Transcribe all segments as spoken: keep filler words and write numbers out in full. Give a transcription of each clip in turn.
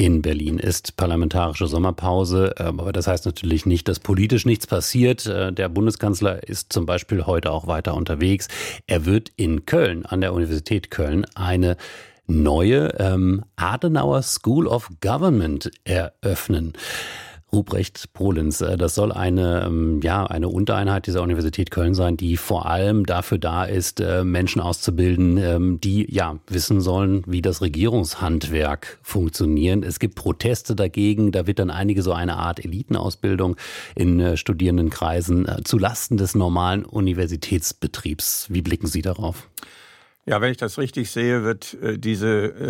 In Berlin ist parlamentarische Sommerpause, aber das heißt natürlich nicht, dass politisch nichts passiert. Der Bundeskanzler ist zum Beispiel heute auch weiter unterwegs. Er wird in Köln, an der Universität Köln, eine neue ähm, Adenauer School of Government eröffnen. Ruprecht Polenz, das soll eine, ja, eine Untereinheit dieser Universität Köln sein, die vor allem dafür da ist, Menschen auszubilden, die ja wissen sollen, wie das Regierungshandwerk funktioniert. Es gibt Proteste dagegen, da wird dann einige so eine Art Elitenausbildung in Studierendenkreisen zulasten des normalen Universitätsbetriebs. Wie blicken Sie darauf? Ja, wenn ich das richtig sehe, wird äh, diese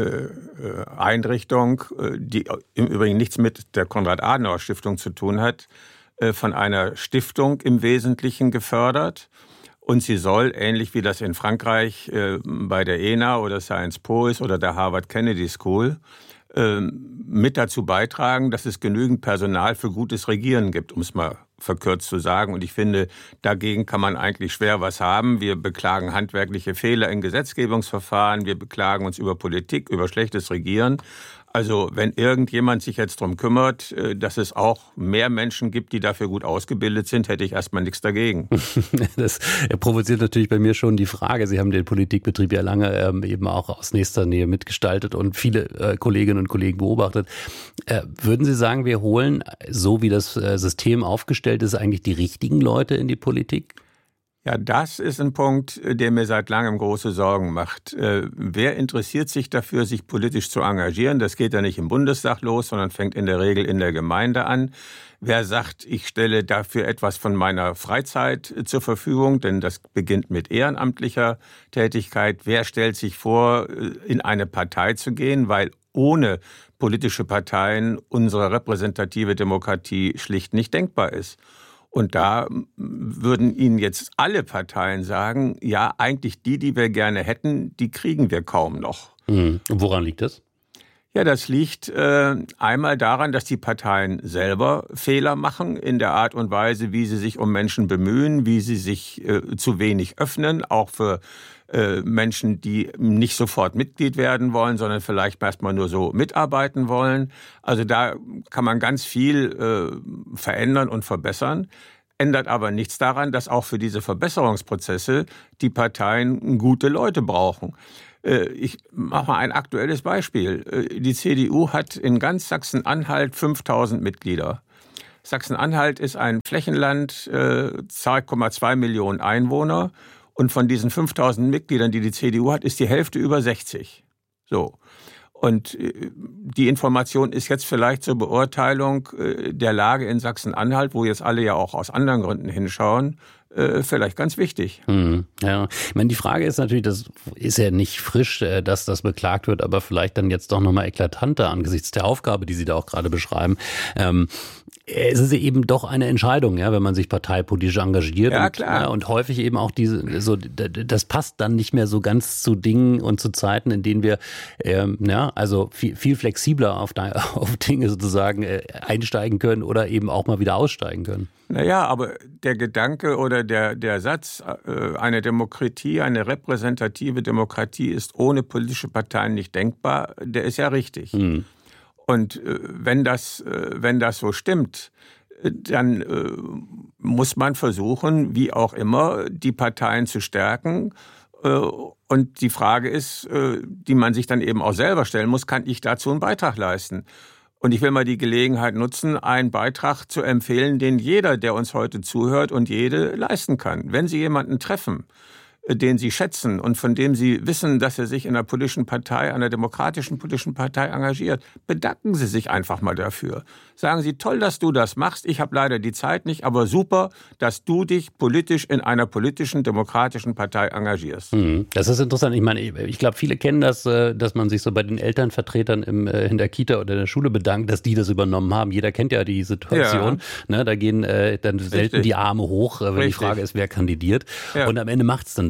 äh, Einrichtung, äh, die im Übrigen nichts mit der Konrad-Adenauer-Stiftung zu tun hat, äh, von einer Stiftung im Wesentlichen gefördert. Und sie soll, ähnlich wie das in Frankreich äh, bei der E N A oder Sciences Po ist oder der Harvard Kennedy School, äh, mit dazu beitragen, dass es genügend Personal für gutes Regieren gibt, um es mal verkürzt zu sagen. Und ich finde, dagegen kann man eigentlich schwer was haben. Wir beklagen handwerkliche Fehler in Gesetzgebungsverfahren. Wir beklagen uns über Politik, über schlechtes Regieren. Also wenn irgendjemand sich jetzt darum kümmert, dass es auch mehr Menschen gibt, die dafür gut ausgebildet sind, hätte ich erstmal nichts dagegen. Das provoziert natürlich bei mir schon die Frage. Sie haben den Politikbetrieb ja lange ähm, eben auch aus nächster Nähe mitgestaltet und viele äh, Kolleginnen und Kollegen beobachtet. Äh, würden Sie sagen, wir holen, so wie das äh, System aufgestellt ist, eigentlich die richtigen Leute in die Politik? Ja, das ist ein Punkt, der mir seit langem große Sorgen macht. Äh, wer interessiert sich dafür, sich politisch zu engagieren? Das geht ja nicht im Bundestag los, sondern fängt in der Regel in der Gemeinde an. Wer sagt, ich stelle dafür etwas von meiner Freizeit zur Verfügung, denn das beginnt mit ehrenamtlicher Tätigkeit. Wer stellt sich vor, in eine Partei zu gehen, weil ohne politische Parteien unsere repräsentative Demokratie schlicht nicht denkbar ist? Und da würden Ihnen jetzt alle Parteien sagen, ja, eigentlich die, die wir gerne hätten, die kriegen wir kaum noch. Mhm. Und woran liegt das? Ja, das liegt äh, einmal daran, dass die Parteien selber Fehler machen in der Art und Weise, wie sie sich um Menschen bemühen, wie sie sich äh, zu wenig öffnen, auch für äh, Menschen, die nicht sofort Mitglied werden wollen, sondern vielleicht erstmal nur so mitarbeiten wollen. Also da kann man ganz viel äh, verändern und verbessern. Ändert aber nichts daran, dass auch für diese Verbesserungsprozesse die Parteien gute Leute brauchen. Ich mache mal ein aktuelles Beispiel. Die C D U hat in ganz Sachsen-Anhalt fünftausend Mitglieder. Sachsen-Anhalt ist ein Flächenland, zwei Komma zwei Millionen Einwohner. Und von diesen fünftausend Mitgliedern, die die C D U hat, ist die Hälfte über sechzig. So. Und die Information ist jetzt vielleicht zur Beurteilung der Lage in Sachsen-Anhalt, wo jetzt alle ja auch aus anderen Gründen hinschauen, vielleicht ganz wichtig. Hm, ja, ich meine, die Frage ist natürlich, das ist ja nicht frisch, dass das beklagt wird, aber vielleicht dann jetzt doch nochmal eklatanter angesichts der Aufgabe, die Sie da auch gerade beschreiben. Ähm, es ist eben doch eine Entscheidung, ja, wenn man sich parteipolitisch engagiert. Ja, und, klar. Und häufig eben auch diese, so, das passt dann nicht mehr so ganz zu Dingen und zu Zeiten, in denen wir, ähm, ja, also viel, viel flexibler auf, auf Dinge sozusagen äh, einsteigen können oder eben auch mal wieder aussteigen können. Naja, aber der Gedanke oder der, der Satz, äh, eine Demokratie, eine repräsentative Demokratie ist ohne politische Parteien nicht denkbar, der ist ja richtig. Mhm. Und äh, wenn das, äh, wenn das so stimmt, dann äh, muss man versuchen, wie auch immer, die Parteien zu stärken. Äh, und die Frage ist, äh, die man sich dann eben auch selber stellen muss, kann ich dazu einen Beitrag leisten? Und ich will mal die Gelegenheit nutzen, einen Beitrag zu empfehlen, den jeder, der uns heute zuhört und jede leisten kann. Wenn Sie jemanden treffen, den Sie schätzen und von dem Sie wissen, dass er sich in einer politischen Partei, einer demokratischen politischen Partei engagiert, bedanken Sie sich einfach mal dafür. Sagen Sie, toll, dass du das machst, ich habe leider die Zeit nicht, aber super, dass du dich politisch in einer politischen, demokratischen Partei engagierst. Das ist interessant. Ich meine, ich glaube, viele kennen das, dass man sich so bei den Elternvertretern im, in der Kita oder in der Schule bedankt, dass die das übernommen haben. Jeder kennt ja die Situation. Ja. Ne, da gehen äh, dann selten Richtig. die Arme hoch, wenn Richtig. die Frage ist, wer kandidiert. Ja. Und am Ende macht es dann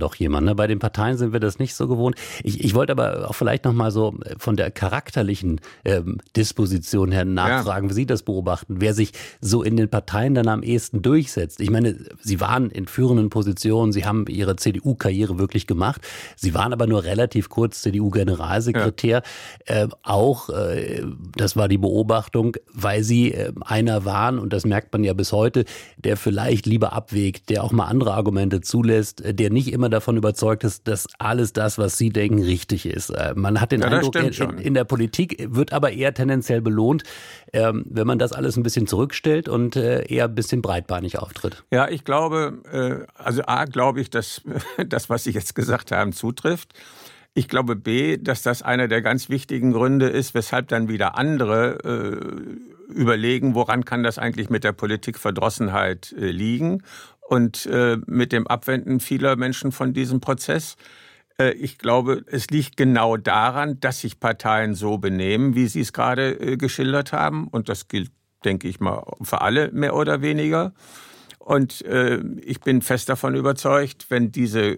doch jemand. Ne? Bei den Parteien sind wir das nicht so gewohnt. Ich, ich wollte aber auch vielleicht noch mal so von der charakterlichen ähm, Disposition her nachfragen, ja. wie Sie das beobachten, wer sich so in den Parteien dann am ehesten durchsetzt. Ich meine, Sie waren in führenden Positionen, Sie haben Ihre C D U-Karriere wirklich gemacht. Sie waren aber nur relativ kurz C D U-Generalsekretär. Ja. Äh, auch, äh, das war die Beobachtung, weil Sie äh, einer waren, und das merkt man ja bis heute, der vielleicht lieber abwägt, der auch mal andere Argumente zulässt, der nicht immer davon überzeugt ist, dass alles das, was Sie denken, richtig ist. Man hat den ja, Eindruck, in, in der Politik wird aber eher tendenziell belohnt, ähm, wenn man das alles ein bisschen zurückstellt und äh, eher ein bisschen breitbeinig auftritt. Ja, ich glaube, äh, also A, glaube ich, dass das, was Sie jetzt gesagt haben, zutrifft. Ich glaube B, dass das einer der ganz wichtigen Gründe ist, weshalb dann wieder andere äh, überlegen, woran kann das eigentlich mit der Politikverdrossenheit äh, liegen und äh, mit dem Abwenden vieler Menschen von diesem Prozess. Äh, ich glaube, es liegt genau daran, dass sich Parteien so benehmen, wie Sie es gerade äh, geschildert haben. Und das gilt, denke ich mal, für alle mehr oder weniger. Und äh, ich bin fest davon überzeugt, wenn diese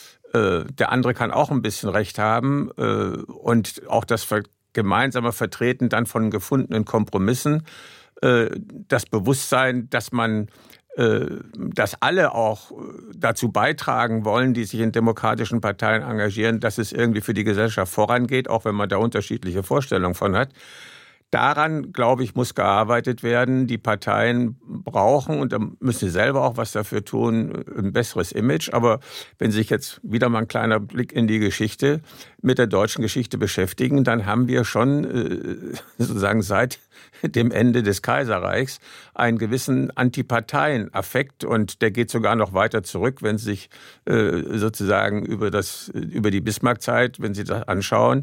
der andere kann auch ein bisschen Recht haben und auch das gemeinsame Vertreten dann von gefundenen Kompromissen, das Bewusstsein, dass man, dass alle auch dazu beitragen wollen, die sich in demokratischen Parteien engagieren, dass es irgendwie für die Gesellschaft vorangeht, auch wenn man da unterschiedliche Vorstellungen von hat. Daran, glaube ich, muss gearbeitet werden. Die Parteien brauchen, und da müssen sie selber auch was dafür tun, ein besseres Image. Aber wenn Sie sich jetzt wieder mal ein kleiner Blick in die Geschichte mit der deutschen Geschichte beschäftigen, dann haben wir schon sozusagen seit dem Ende des Kaiserreichs einen gewissen Antiparteien-Affekt, und der geht sogar noch weiter zurück, wenn Sie sich sozusagen über das, über die Bismarck-Zeit, wenn Sie das anschauen,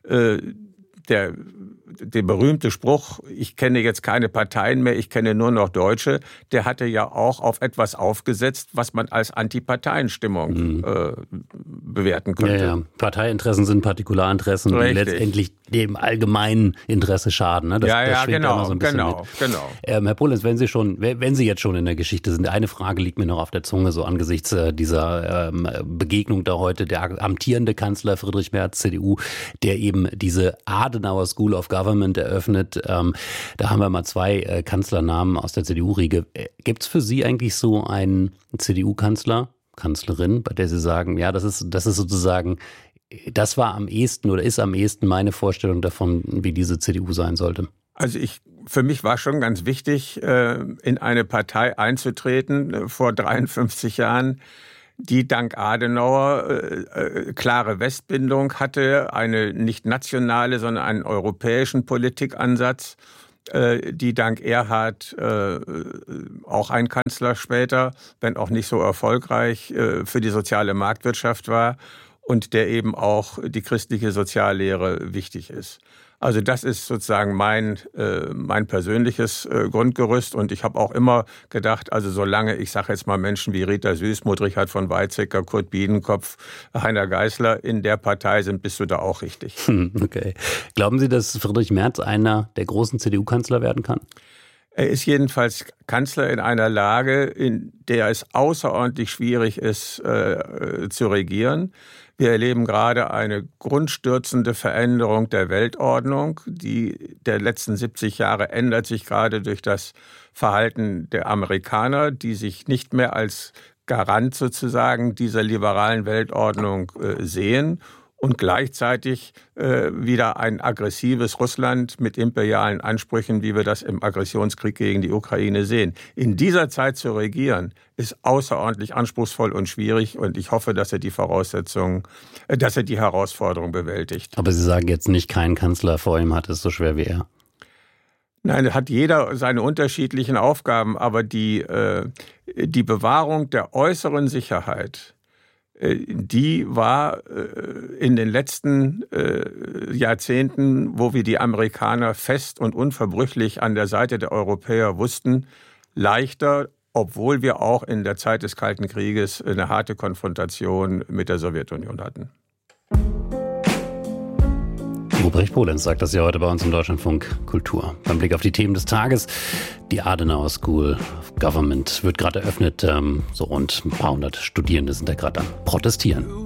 der Der berühmte Spruch, ich kenne jetzt keine Parteien mehr, ich kenne nur noch Deutsche, der hatte ja auch auf etwas aufgesetzt, was man als Antiparteienstimmung mhm. äh, bewerten könnte. Ja, ja. Parteiinteressen sind Partikularinteressen, Richtig. die letztendlich dem allgemeinen Interesse schaden. Ne? Das, ja, das ja, schwingt genau, immer so ein bisschen genau, mit. genau. Ähm, Herr Polenz, wenn Sie schon, wenn Sie jetzt schon in der Geschichte sind, eine Frage liegt mir noch auf der Zunge, so angesichts äh, dieser ähm, Begegnung da heute, der amtierende Kanzler Friedrich Merz, C D U, der eben diese Adenauer School of Government eröffnet. Ähm, da haben wir mal zwei äh, Kanzlernamen aus der C D U-Riege. Äh, Gibt es für Sie eigentlich so einen C D U-Kanzler, Kanzlerin, bei der Sie sagen, ja, das ist, das ist sozusagen, das war am ehesten oder ist am ehesten meine Vorstellung davon, wie diese C D U sein sollte? Also ich, für mich war schon ganz wichtig, in eine Partei einzutreten vor dreiundfünfzig Jahren, die dank Adenauer äh, klare Westbindung hatte, eine nicht nationale, sondern einen europäischen Politikansatz, äh, die dank Erhard äh, auch ein Kanzler später, wenn auch nicht so erfolgreich, äh, für die soziale Marktwirtschaft war und der eben auch die christliche Soziallehre wichtig ist. Also das ist sozusagen mein, äh, mein persönliches äh, Grundgerüst, und ich habe auch immer gedacht, also solange, ich sage jetzt mal, Menschen wie Rita Süssmuth, Richard von Weizsäcker, Kurt Biedenkopf, Heiner Geißler in der Partei sind, bist du da auch richtig. Okay. Glauben Sie, dass Friedrich Merz einer der großen C D U-Kanzler werden kann? Er ist jedenfalls Kanzler in einer Lage, in der es außerordentlich schwierig ist, äh, zu regieren. Wir erleben gerade eine grundstürzende Veränderung der Weltordnung. Die der letzten siebzig Jahre ändert sich gerade durch das Verhalten der Amerikaner, die sich nicht mehr als Garant sozusagen dieser liberalen Weltordnung äh, sehen. Und gleichzeitig äh, wieder ein aggressives Russland mit imperialen Ansprüchen, wie wir das im Aggressionskrieg gegen die Ukraine sehen. In dieser Zeit zu regieren, ist außerordentlich anspruchsvoll und schwierig. Und ich hoffe, dass er die Voraussetzungen, äh, dass er die Herausforderung bewältigt. Aber Sie sagen jetzt nicht, kein Kanzler vor ihm hat es so schwer wie er. Nein, hat jeder seine unterschiedlichen Aufgaben. Aber die, äh, die Bewahrung der äußeren Sicherheit, die war in den letzten Jahrzehnten, wo wir die Amerikaner fest und unverbrüchlich an der Seite der Europäer wussten, leichter, obwohl wir auch in der Zeit des Kalten Krieges eine harte Konfrontation mit der Sowjetunion hatten. Ruprecht Polenz sagt das ja heute bei uns im Deutschlandfunk Kultur. Beim Blick auf die Themen des Tages. Die Adenauer School of Government wird gerade eröffnet. Ähm, so rund ein paar hundert Studierende sind da gerade am Protestieren.